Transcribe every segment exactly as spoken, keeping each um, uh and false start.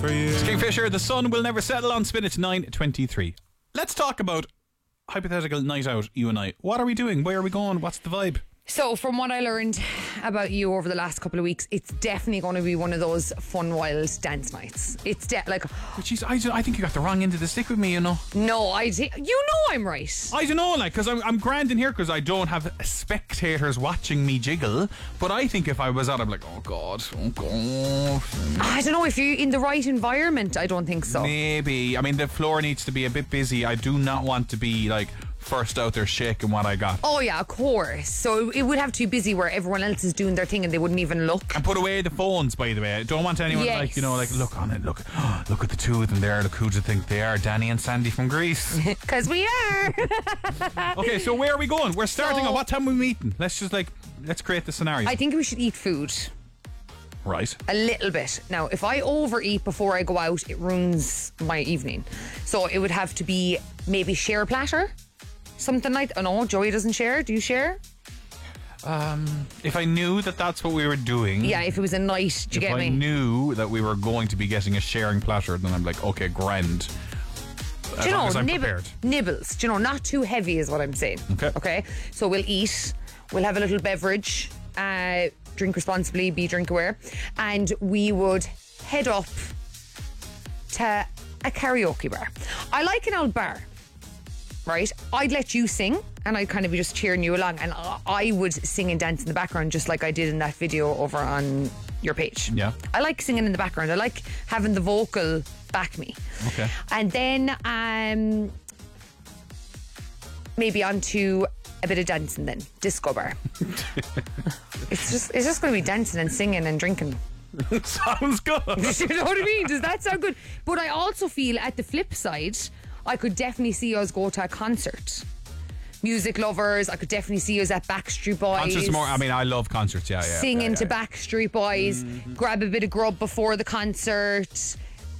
For you. It's Kingfisher, the sun will never settle on Spin. It's nine twenty-three. Let's talk about hypothetical night out, you and I. What are we doing? Where are we going? What's the vibe? So, from what I learned about you over the last couple of weeks, it's definitely going to be one of those fun, wild dance nights. It's de- like... But geez, I, I think you got the wrong end of the stick with me, you know. No, I d- you know I'm right. I don't know, like, because I'm, I'm grand in here because I don't have spectators watching me jiggle. But I think if I was out, I'm like, oh, God, oh, God. I don't know, if you're in the right environment, I don't think so. Maybe. I mean, the floor needs to be a bit busy. I do not want to be, like... first out there shaking what I got. Oh yeah, of course. So it would have to be busy where everyone else is doing their thing and they wouldn't even look. And put away the phones, by the way. I don't want anyone yes. like, you know, like, look on it, look oh, look at the two of them there, look who do you think they are, Danny and Sandy from Greece. Because we are. Okay, so where are we going? We're starting so, at what time are we meeting? Let's just like, let's create the scenario. I think we should eat food. Right. A little bit. Now, if I overeat before I go out, it ruins my evening. So it would have to be maybe share a platter. Something like, oh no, Joey doesn't share. Do you share? Um, if I knew that that's what we were doing. Yeah, if it was a night, do you if get I me? If I knew that we were going to be getting a sharing platter, then I'm like, okay, grand. Do you know, I'm nibble, nibbles. Do you know, not too heavy is what I'm saying. Okay. Okay. So we'll eat. We'll have a little beverage. Uh, drink responsibly. Be drink aware. And we would head up to a karaoke bar. I like an old bar. Right, I'd let you sing and I'd kind of be just cheering you along, and I would sing and dance in the background just like I did in that video over on your page. Yeah, I like singing in the background. I like having the vocal back me. Okay. And then um, maybe onto a bit of dancing then. Disco bar. It's just it's just going to be dancing and singing and drinking. Sounds good. You know what I mean? Does that sound good? But I also feel at the flip side, I could definitely see us go to a concert. Music lovers, I could definitely see us at Backstreet Boys. Concerts more, I mean, I love concerts, yeah, yeah. Singing yeah, yeah, to yeah. Backstreet Boys, mm-hmm. grab a bit of grub before the concert.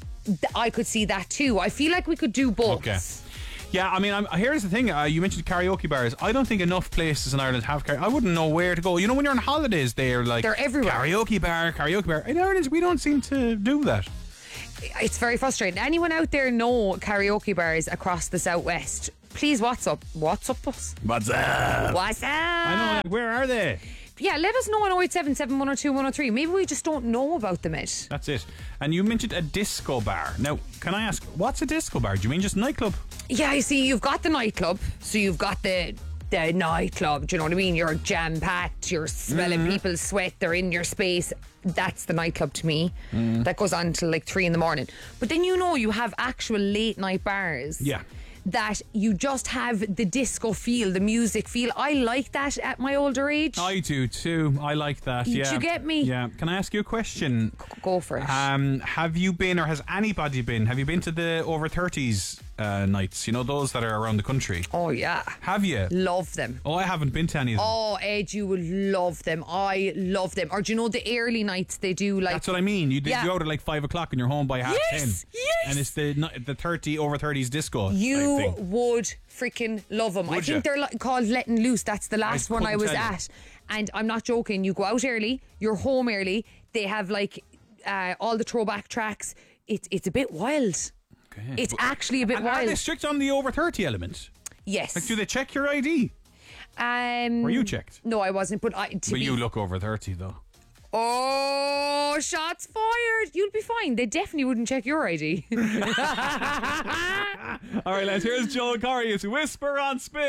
I could see that too. I feel like we could do both. Okay. Yeah, I mean, I'm, here's the thing. Uh, you mentioned karaoke bars. I don't think enough places in Ireland have karaoke. I wouldn't know where to go. You know, when you're on holidays, they're like... They're everywhere. Karaoke bar, karaoke bar. In Ireland, we don't seem to do that. It's very frustrating. Anyone out there know karaoke bars across the southwest? Please, what's up? What's up, us? What's up? What's up? I know. Like, where are they? Yeah, let us know on oh eight seven seven, one oh two, one oh three. Maybe we just don't know about them, Ed. That's it. And you mentioned a disco bar. Now, can I ask, what's a disco bar? Do you mean just nightclub? Yeah, you see, you've got the nightclub, so you've got the the nightclub. Do you know what I mean? You're jam-packed, you're smelling mm-hmm. people's sweat, they're in your space. That's the nightclub to me. Mm. That goes on till like three in the morning. But then you know you have actual late night bars. Yeah. That you just have the disco feel, the music feel. I like that at my older age. I do too. I like that. Did yeah. you get me? Yeah. Can I ask you a question? Go for it. Um, have you been, or has anybody been? Have you been to the over thirties uh, nights? You know, those that are around the country. Oh yeah. Have you? Love them. Oh, I haven't been to any of them. Oh, Ed, you will love them. I love them. Or do you know the early nights they do like? That's what I mean. You, yeah. you go to like five o'clock and you're home by half yes, ten. Yes. And it's the the thirty over thirties disco. You would freaking love them. Would I think you? they're like, called Letting Loose. That's the last I one I was tell you. at. And I'm not joking. You go out early. You're home early. They have like uh, all the throwback tracks. It's it's a bit wild. Okay. It's but, actually a bit and wild. Are they strict on the over thirty element? Yes. Like, do they check your I D? Um, Were you checked? No, I wasn't. But I. To but be, you look over thirty though. Oh, shots fired. You'll be fine. They definitely wouldn't check your I D. All right, lads. Here's Joel Corey. It's Whisper on Spin.